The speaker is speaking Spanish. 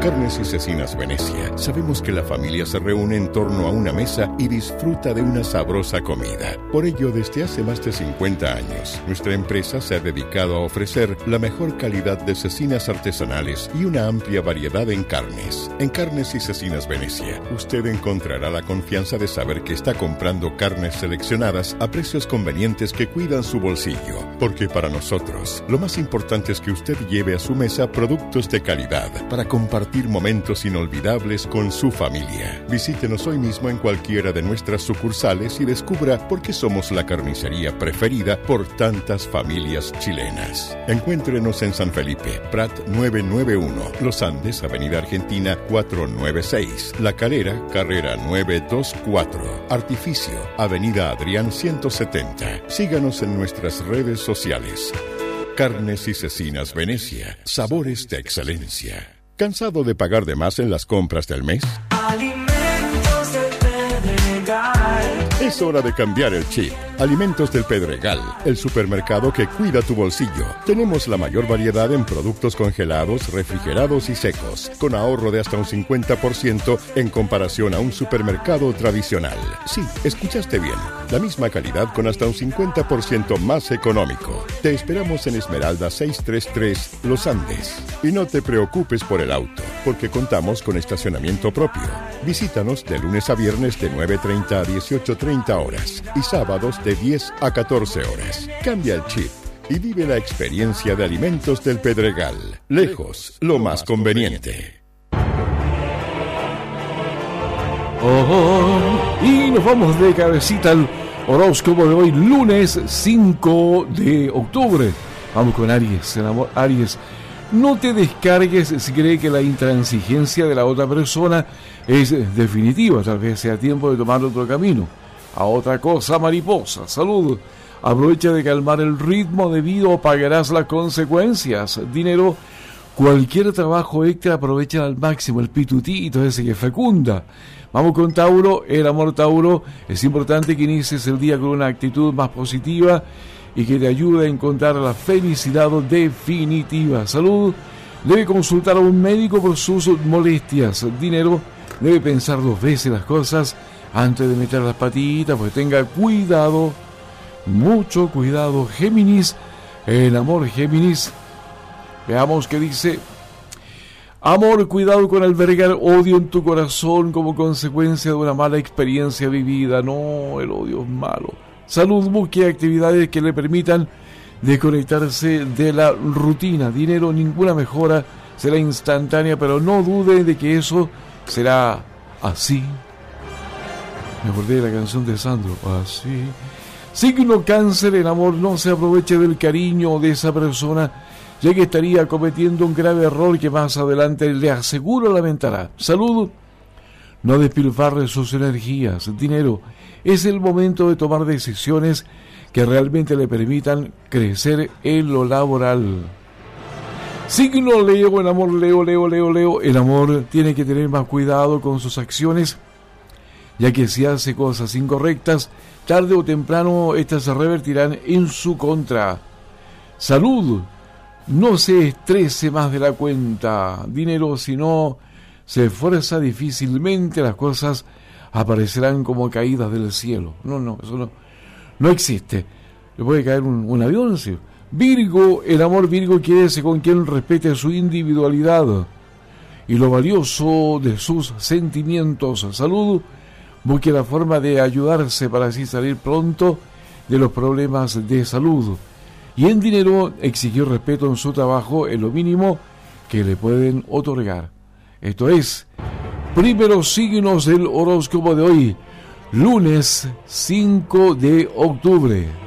Carnes y Cecinas Venecia, sabemos que la familia se reúne en torno a una mesa y disfruta de una sabrosa comida. Por ello, desde hace más de 50 años, nuestra empresa se ha dedicado a ofrecer la mejor calidad de cecinas artesanales y una amplia variedad en carnes. En Carnes y Cecinas Venecia, usted encontrará la confianza de saber que está comprando carnes seleccionadas a precios convenientes que cuidan su bolsillo. Porque para nosotros, lo más importante es que usted lleve a su mesa productos de calidad para compartir momentos inolvidables con su familia. Visítenos hoy mismo en cualquiera de nuestras sucursales y descubra por qué somos la carnicería preferida por tantas familias chilenas. Encuéntrenos en San Felipe, Prat 991, Los Andes, Avenida Argentina 496, La Calera, Carrera 924, Artificio, Avenida Adrián 170. Síganos en nuestras redes sociales. Carnes y Cecinas Venecia, sabores de excelencia. ¿Cansado de pagar de más en las compras del mes? Alimentos del Pedregal. Es hora de cambiar el chip. Alimentos del Pedregal, el supermercado que cuida tu bolsillo. Tenemos la mayor variedad en productos congelados, refrigerados y secos, con ahorro de hasta un 50% en comparación a un supermercado tradicional. Sí, escuchaste bien. La misma calidad con hasta un 50% más económico. Te esperamos en Esmeralda 633, Los Andes. Y no te preocupes por el auto, porque contamos con estacionamiento propio. Visítanos de lunes a viernes de 9:30 a 18:30 horas y sábados de 10 a 14 horas. Cambia el chip y vive la experiencia de Alimentos del Pedregal. Lejos, lo más conveniente. Y nos vamos de cabecita al horóscopo de hoy, lunes 5 de octubre. Vamos con Aries. El amor, Aries, no te descargues si cree que la intransigencia de la otra persona es definitiva. Tal vez sea tiempo de tomar otro camino. A otra cosa, mariposa. Salud. Aprovecha de calmar el ritmo debido o pagarás las consecuencias. Dinero. Cualquier trabajo extra aprovecha al máximo el pitutito ese que fecunda. Vamos con Tauro. El amor, Tauro. Es importante que inicies el día con una actitud más positiva y que te ayude a encontrar la felicidad definitiva. Salud. Debe consultar a un médico por sus molestias. Dinero. Debe pensar 2 veces las cosas antes de meter las patitas, pues tenga cuidado, mucho cuidado. Géminis. El amor, Géminis. Veamos qué dice. Amor, cuidado con albergar odio en tu corazón como consecuencia de una mala experiencia vivida. No, el odio es malo. Salud, busque actividades que le permitan desconectarse de la rutina. Dinero, ninguna mejora será instantánea, pero no dude de que eso será así. Me acordé de la canción de Sandro. Así. Signo Cáncer, el amor, no se aproveche del cariño de esa persona, ya que estaría cometiendo un grave error que más adelante le aseguro lamentará. Salud. No despilfarre sus energías. Dinero. Es el momento de tomar decisiones que realmente le permitan crecer en lo laboral. Signo Leo, el amor, Leo. El amor tiene que tener más cuidado con sus acciones, ya que si hace cosas incorrectas, tarde o temprano estas se revertirán en su contra. Salud. No se estrese más de la cuenta. Dinero, si no se esfuerza difícilmente, las cosas aparecerán como caídas del cielo. No, eso no existe. Le puede caer un avión, ¿sí? Virgo, el amor, Virgo, quédese con quien respete su individualidad y lo valioso de sus sentimientos. Salud. Busque la forma de ayudarse para así salir pronto de los problemas de salud. Y en dinero, exigir respeto en su trabajo es lo mínimo que le pueden otorgar. Esto es, primeros signos del horóscopo de hoy, lunes 5 de octubre.